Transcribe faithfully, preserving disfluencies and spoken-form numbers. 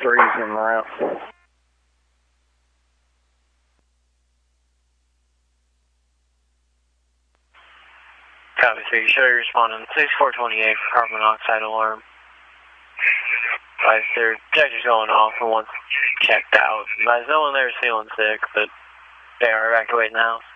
threes en route. Copy three, show you responding sixty-four twenty-eight for carbon monoxide alarm. Right, their detector's going off and once checked out. There's no one there feeling sick, but they are evacuating the house.